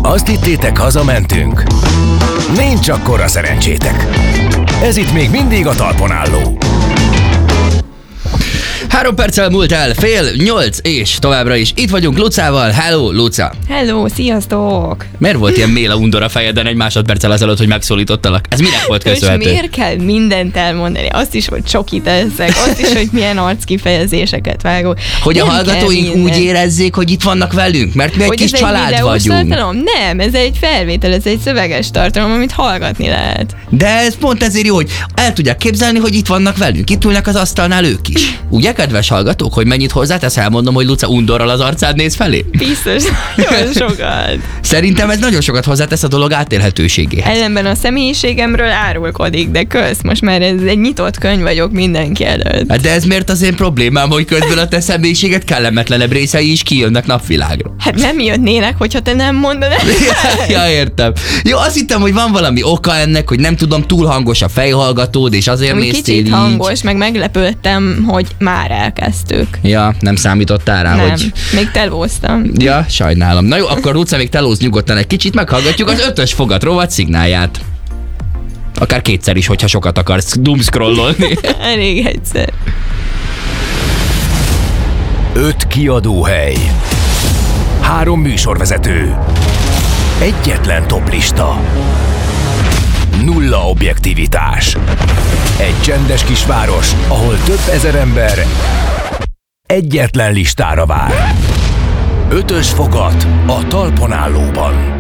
Azt hittétek, hazamentünk? Nincs akkora szerencsétek. Ez itt még mindig a talpon álló. 3 perccel múlt el 7:30, és továbbra is itt vagyunk Lucával. Hello, Luca! Hello, sziasztok! Miért volt ilyen méla undor a fejeden egy másodperccel ezelőtt, hogy megszólítottalak? Ez minek volt köszönhető? És miért kell mindent elmondani? Azt is, hogy csokit eszek, azt is, hogy milyen arckifejezéseket vágok. Hogy nem a hallgatóink úgy érezzék, hogy itt vannak velünk, mert mi egy kis család vagyunk. Tartalom? Nem, ez egy felvétel, ez egy szöveges tartalom, amit hallgatni lehet. De ez pont ezért jó, hogy el tudják képzelni, hogy itt vannak velünk. Itt ülnek az asztalnál ők is. Ugye, kedves hallgatók, hogy mennyit hozzátesz? Elmondom, hogy Luca undorral az arcád néz felé? Biztos, nagyon sokat. Szerintem ez nagyon sokat hozzátesz a dolog átélhetőségéhez. Ellenben a személyiségemről árulkodik, de kösz, most már ez egy nyitott könyv vagyok mindenki előtt. De ez miért az én problémám, hogy közben a te személyiséget kellemetlenebb részei is kijönnek napvilágra? Hát nem jönnének, hogyha te nem mondanád. Ja, értem. Jó, azt hittem, hogy van valami oka ennek, hogy nem tudom, túl hangos a fejhallgatód, és azért néztél kicsit így. hangos, meg meglepődtem, hogy már elkezdtük. Ja, nem számítottál rá, Nem, hogy... még telóztam. Ja, sajnálom. Na jó, akkor Luca, még telóz nyugodtan egy kicsit, meghallgatjuk az 5-ös fogat rovat szignálját. Akár kétszer is, hogyha sokat akarsz doomscrollolni. Elég egyszer. 5 kiadóhely, 3 műsorvezető, egyetlen toplista, 0 objektivitás, egy csendes kisváros, ahol több ezer ember egyetlen listára vár. 5-ös fogat a talpon állóban.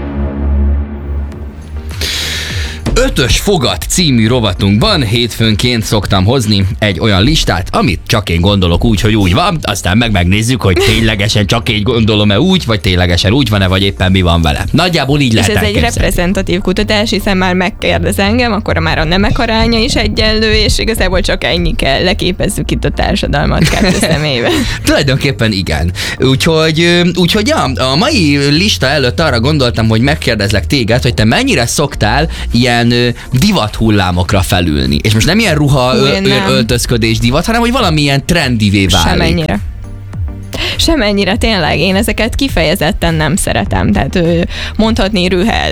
5-ös fogat című rovatunkban hétfőnként szoktam hozni egy olyan listát, amit csak én gondolok úgy, hogy úgy van, aztán megnézzük, hogy ténylegesen csak én gondolom-e úgy, vagy ténylegesen úgy van-e, vagy éppen mi van vele. Nagyjából így lehet és ez elképzelni. egy reprezentatív kutatás, hiszen már megkérdez engem, akkor már a nemek aránya is egyenlő, és igazából csak ennyi kell, leképezzük itt a társadalmat 2 személyben. Tulajdonképpen igen. Úgyhogy ja, a mai lista előtt arra gondoltam, hogy megkérdezlek téged, hogy te mennyire szoktál ilyen divat hullámokra felülni. És most nem ilyen ruha öltözködés divat, hanem hogy valamilyen trendivé válik. Semennyire, tényleg, én ezeket kifejezetten nem szeretem, tehát mondhatni rühel.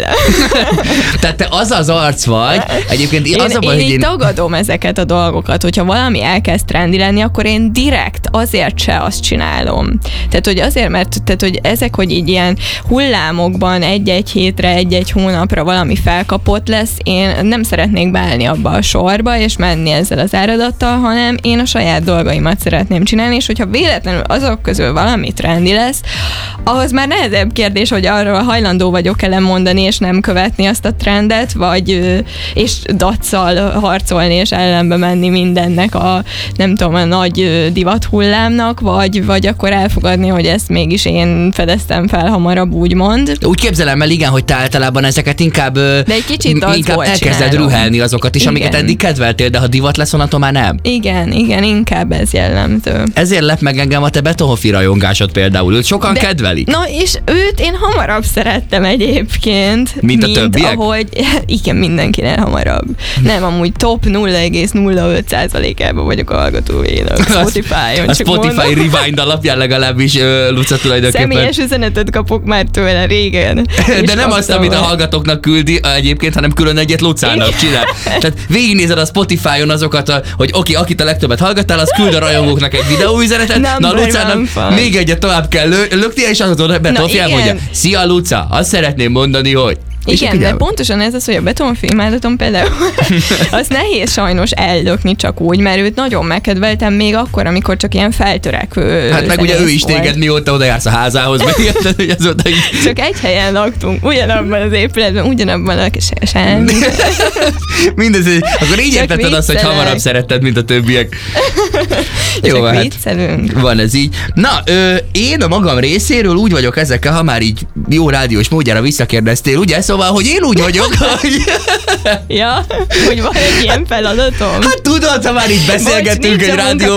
Tehát te az az arc vagy, egyébként én így tagadom ezeket a dolgokat, hogyha valami elkezd trendi lenni, akkor én direkt azért se azt csinálom. Tehát, hogy azért, mert hogy ezek, hogy így ilyen hullámokban egy-egy hétre, egy-egy hónapra valami felkapott lesz, én nem szeretnék beállni abba a sorba, és menni ezzel az áradattal, hanem én a saját dolgaimat szeretném csinálni, és hogyha véletlenül azok közül valami trendi lesz, ahhoz már nehezebb kérdés, hogy arról hajlandó vagyok-e lemondani, és nem követni azt a trendet, vagy és daccal harcolni, és ellenbe menni mindennek a, nem tudom, a nagy divat hullámnak, vagy akkor elfogadni, hogy ezt mégis én fedeztem fel hamarabb, úgymond. Úgy képzelem el, igen, hogy te általában ezeket inkább elkezded rühelni azokat is, amiket eddig kedveltél, de ha divat lesz, onnantól már nem. Igen, inkább ez jellemző. Ezért lep meg engem a te Betonhoffi rajongásod például, őt sokan kedvelik. Na, és őt én hamarabb szerettem egyébként. Mint a többiek? Ahogy, igen, mindenkinél hamarabb. Nem, amúgy top 0,05%-ában vagyok a hallgatóvénak Spotify-on. A Spotify Rewind alapján legalábbis Luca tulajdonképpen. Személyes üzenetet kapok már tőle régen. De nem azt, amit a hallgatóknak küldi egyébként, hanem külön egyet Lucának csinál. Tehát végignézed a Spotify-on azokat, hogy oké, akit a legtöbbet hallgattál, az küld a rajongóknak egy videóüzenetet. Na, Lucának még egyet tovább kell lökni, és azt mondod, hogy Betonfi elmondja. Szia Luca, azt szeretném mondani, hogy... Igen, de pontosan ez az, hogy a Betonfi imádatom például az nehéz sajnos ellökni csak úgy, mert őt nagyon megkedveltem még akkor, amikor csak ilyen feltörekvő. Hát meg ugye ő is téged, mióta oda jársz a házához, meg érted, hogy azóta így... Csak egy helyen laktunk, ugyanabban az épületben, ugyanabban a semmi. Mindez, akkor így értetted azt, hogy hamarabb szeretted, mint a többiek. Jó, hát viccelünk. Van ez így. Na, én a magam részéről úgy vagyok ezekkel, ha már így jó rádiós módjára visszakérdeztél, ugye? Szóval, hogy én úgy vagyok, hogy... Ja, hogy van egy ilyen feladatom. Hát tudod, ha már így beszélgettünk egy rádió...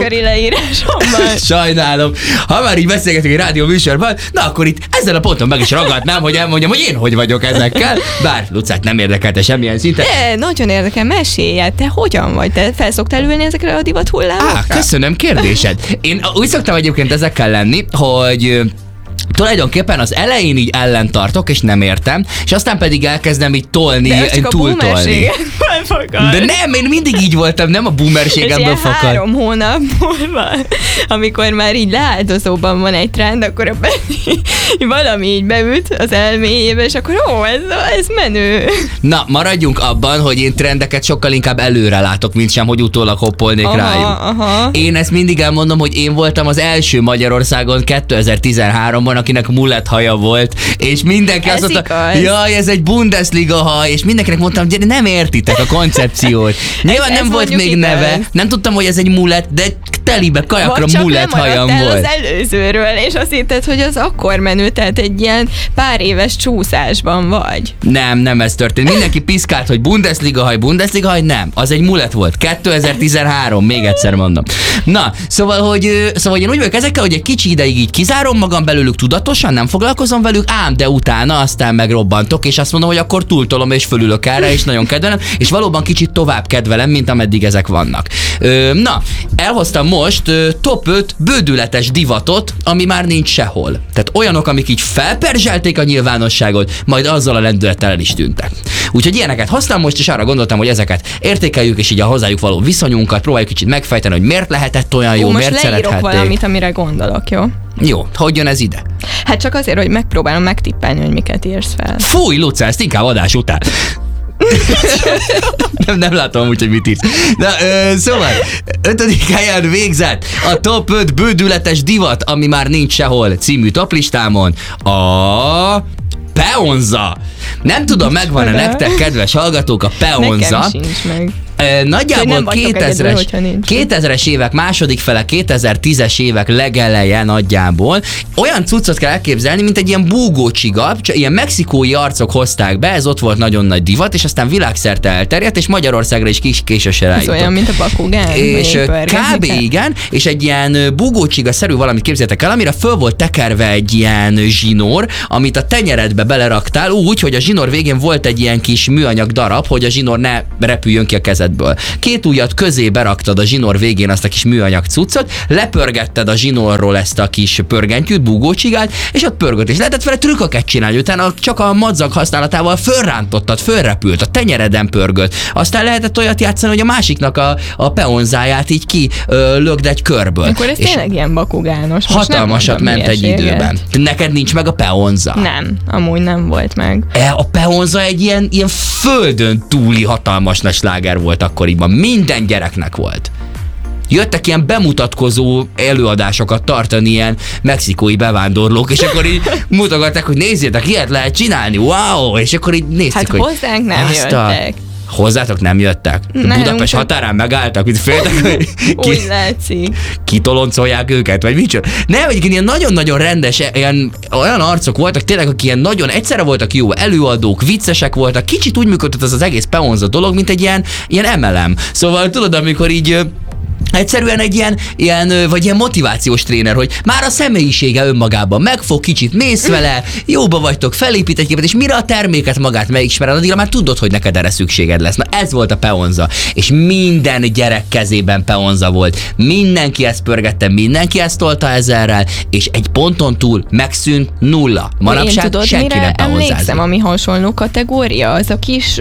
Sajnálom. Ha már így beszélgettünk egy rádió műsorban, na akkor itt ezen a ponton meg is ragadnám, hogy elmondjam, hogy én hogy vagyok ezekkel. Bár Lucát nem érdekelte semmilyen szinten. De nagyon érdekel, mesélj, te hogyan vagy? Te fel szoktál ülni ezekre a divat hullámokra? Köszönöm kérdésed. Én úgy szoktam egyébként ezekkel lenni, hogy tulajdonképpen az elején így ellentartok, és nem értem, és aztán pedig elkezdem így tolni, túltolni. De nem, én mindig így voltam, nem a boomerségemből fakad. 3 hónap múlva, amikor már így leáldozóban van egy trend, akkor valami így beüt az elméjébe, és akkor ez menő. Na, maradjunk abban, hogy én trendeket sokkal inkább előre látok, mint sem, hogy utólag hoppolnék rájuk. Én ezt mindig elmondom, hogy én voltam az első Magyarországon 2013-ban, akinek mullet haja volt, és mindenki azt mondta, jaj, ez egy Bundesliga haj, és mindenkinek mondtam, hogy nem értitek a koncepciót. Nyilván nem volt még neve, nem tudtam, hogy ez egy mullet, de telibe kajakra mullet hajam volt. Az előzőről, és azt hitted, hogy az akkor menő, tehát egy ilyen pár éves csúszásban vagy. Nem ez történt. Mindenki piszkált, hogy Bundesliga haj, nem. Az egy mullet volt. 2013, még egyszer mondom. Na, szóval én úgy vagyok ezekkel, hogy egy kicsi ideig így kizárom magam belőlük tudatosan, nem foglalkozom velük, ám de utána aztán megrobbantok, és azt mondom, hogy akkor túltolom és fölülök erre, és nagyon kedvelem, és valóban kicsit tovább kedvelem, mint ameddig ezek vannak. Na, elhoztam most top 5 bődületes divatot, ami már nincs sehol. Tehát olyanok, amik így felperzselték a nyilvánosságot, majd azzal a lendülettel el is tűntek. Úgyhogy ilyeneket hoztam most, és arra gondoltam, hogy ezeket értékeljük, és így a hozzájuk való viszonyunkat próbáljuk kicsit megfejteni, hogy miért lehetett olyan jó, miért szerethették. Most leírok valamit, amire gondolok, jó? Jó, hogy jön ez ide? Hát csak azért, hogy megpróbálom megtippelni, hogy miket írsz fel. Fúj, Luca, ezt inkább adás után. nem látom úgy, hogy mit írsz. Na, szóval, 5. helyen végzett a top 5 bődületes divat, ami már nincs sehol című toplistámon a peonza. Nem tudom, megvan-e nektek, kedves hallgatók, a peonza. Nekem sincs meg. Nagyjából 2000-es évek második fele, 2010-es évek legeleje nagyjából. Olyan cuccot kell elképzelni, mint egy ilyen búgócsiga, ilyen mexikói arcok hozták be, ez ott volt nagyon nagy divat, és aztán világszerte elterjedt, és Magyarországra is késősen eljutott. Ez olyan, mint a Bakugán. És kb. Igen, és egy ilyen búgócsiga-szerű valamit képzeltek el, amire föl volt tekerve egy ilyen zsinór, amit a tenyeredbe beleraktál úgy, hogy a zsinór végén volt egy ilyen kis műanyag darab, hogy a zsinór ne repüljön ki a kezedből. 2 ujjat közé beraktad a zsinór végén azt a kis műanyag cuccot, lepörgetted a zsinórról ezt a kis pörgentyűt, búgócsigát, és ott pörgött, és lehetett vele trükköket csinálni, utána csak a madzag használatával fölrántottad, fölrepült, a tenyereden pörgött. Aztán lehetett olyat játszani, hogy a másiknak a peonzáját így lögd egy körből. Akkor ez tényleg ilyen bakugános. Hatalmasat ment egy időben. Neked nincs meg a peonza? Nem, amúgy nem volt meg. A peonza egy ilyen földön túli hatalmas nagy sláger volt akkoriban. Minden gyereknek volt. Jöttek ilyen bemutatkozó előadásokat tartani ilyen mexikói bevándorlók, és akkor így mutogatták, hogy nézzétek, ilyet lehet csinálni, wow! És akkor így néztük, hát hogy... hozzánk nem jöttek. Hozzátok nem jöttek? Nem, Budapest határán megálltak, mint féltek, hogy úgy látszik. Kitoloncolják őket, vagy micsoda. Nem, egyébként ilyen nagyon-nagyon rendes, olyan arcok voltak tényleg, akik ilyen nagyon egyszerre voltak jó előadók, viccesek voltak, kicsit úgy működött az egész peonza dolog, mint egy ilyen MLM. Szóval tudod, amikor így egyszerűen egy ilyen motivációs tréner, hogy már a személyisége önmagában megfog, kicsit mész vele, jóba vagytok, felépít egy képet, és mire a terméket magát megismered, addigra már tudod, hogy neked erre szükséged lesz. Na ez volt a peonza, és minden gyerek kezében peonza volt. Mindenki ezt pörgette, mindenki ezt tolta ezerrel, és egy ponton túl megszűnt nulla. Manapság senki nem peonzázik. Emlékszem, ami hasonló kategória, az a kis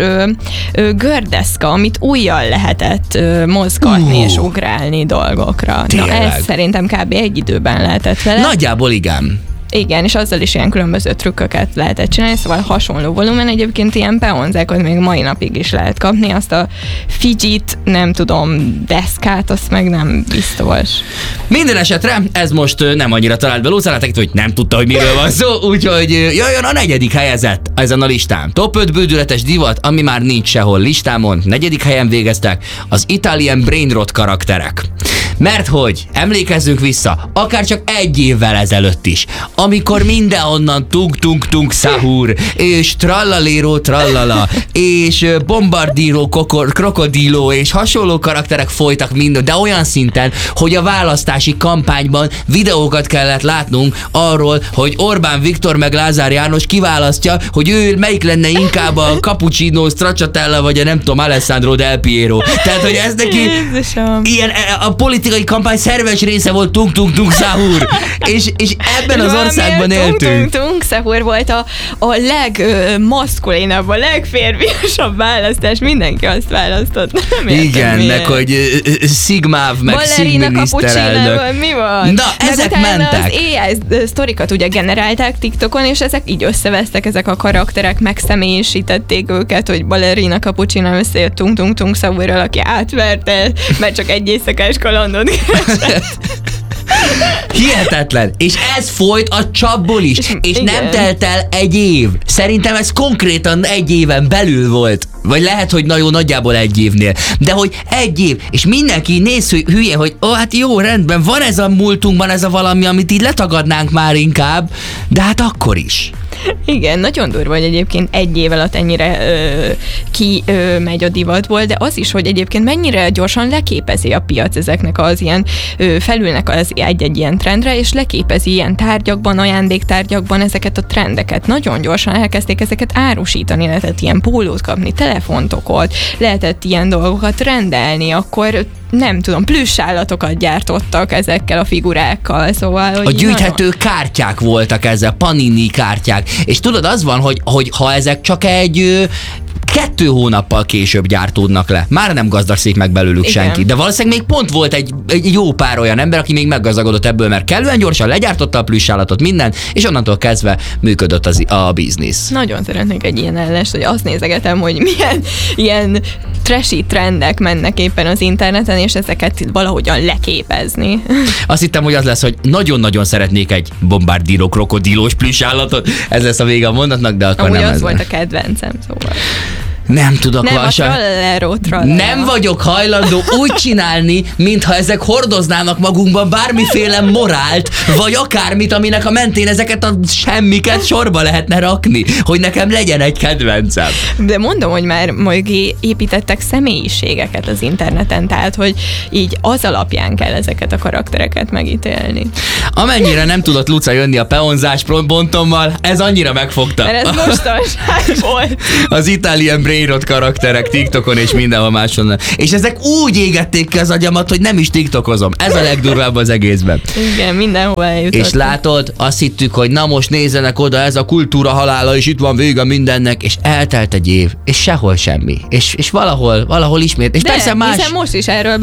gördeszka, amit ujjal lehetett mozgatni és ugrálni dolgokra. Tényleg. Na ez szerintem kb. Egy időben lehetett vele. Nagyjából igen. Igen, és azzal is ilyen különböző trükköket lehetett csinálni, szóval hasonló volumen. Egyébként ilyen peonzákat még mai napig is lehet kapni, azt a fidget, nem tudom, deszkát, azt meg nem biztos. Minden esetre ez most nem annyira talált be Lózának, hogy nem tudta, hogy miről van szó, úgyhogy jöjjön a 4. helyezett ezen a listán. Top 5 bődületes divat, ami már nincs sehol listámon. 4. helyen végeztek az Italian Brainrot karakterek. Mert hogy, emlékezzünk vissza, akár csak 1 évvel ezelőtt is, amikor mindenhonnan tung-tung-tung szahúr, és trallaléro trallala, és bombardíró krokodiló, és hasonló karakterek folytak minden, de olyan szinten, hogy a választási kampányban videókat kellett látnunk arról, hogy Orbán Viktor meg Lázár János kiválasztja, hogy ő melyik lenne inkább a Cappuccino Stracciatella, vagy a nem tudom, Alessandro Del Piero. Tehát, hogy ez neki ilyen a politikai kampány szerves része volt Tung Tung Tung Sahur, és ebben az országban éltünk. Tung Tung Sahur volt a legmaszkulinabb, a legférfiasabb választás, mindenki azt választott. Igen, meg hogy Szigmáv, meg szigminiszterelnök. Mi van? Na, ezek mentek. Az AI sztorikat ugye generálták TikTokon, és ezek így összevesztek, ezek a karakterek, megszemélyisítették őket, hogy Ballerina Cappuccino összejött Tung Tung Tung Sahurral, aki átverte, mert csak egy éjszakás kalandot keresett. Hihetetlen. És ez folyt a csapból is. És nem telt el egy év. Szerintem ez konkrétan egy éven belül volt. Vagy lehet, hogy nagyjából egy évnél. De hogy egy év, és mindenki néz hülye, hogy hát jó, rendben, van ez a múltunkban ez a valami, amit így letagadnánk már inkább, de hát akkor is. Igen, nagyon durva, hogy egyébként egy év alatt ennyire megy a divatból, de az is, hogy egyébként mennyire gyorsan leképezi a piac ezeknek az ilyen, felülnek az egy-egy ilyen trendre, és leképezi ilyen tárgyakban, ajándéktárgyakban ezeket a trendeket. Nagyon gyorsan elkezdték ezeket árusítani, lehetett ilyen pólót kapni, telefontokat, lehetett ilyen dolgokat rendelni, akkor nem tudom, plüss állatokat gyártottak ezekkel a figurákkal, szóval... A gyűjthető kártyák voltak ezzel, Panini kártyák, és tudod, az van, hogy ha ezek csak egy 2 hónappal később gyártódnak le. Már nem gazdagszik meg belőlük senki. De valószínűleg még pont volt egy jó pár olyan ember, aki még meggazdagodott ebből, mert kellően gyorsan legyártotta a plüssállatot, minden, és onnantól kezdve működött a biznisz. Nagyon szeretnék egy ilyen ellest, hogy azt nézegetem, hogy milyen ilyen trashy trendek mennek éppen az interneten, és ezeket valahogyan leképezni. Azt hittem, hogy az lesz, hogy nagyon-nagyon szeretnék egy bombardíró krokodílós plüssállatot. Ez lesz a vége a mondatnak, de akkor amúgy nem az ez. volt a kedvencem, szóval. Nem tudok Nem vagyok hajlandó úgy csinálni, mintha ezek hordoználnak magunkban bármiféle morált, vagy akármit, aminek a mentén ezeket a semmiket sorba lehetne rakni, hogy nekem legyen egy kedvencem. De mondom, hogy már mögé építettek személyiségeket az interneten, tehát, hogy így az alapján kell ezeket a karaktereket megítélni. Amennyire nem tudott Luca jönni a peonzás bontommal, ez annyira megfogta. Mert ez mostanság volt. Az Italian Brainrot karakterek TikTokon és mindenhol máshonnan. És ezek úgy égették ki az agyamat, hogy nem is TikTokozom. Ez a legdurvább az egészben. Igen, mindenhol eljutottunk. És látod, azt hittük, hogy na most nézzenek oda, ez a kultúra halála, és itt van vége mindennek, és eltelt egy év, és sehol semmi. És valahol ismét. És de, persze más... hiszen most is erről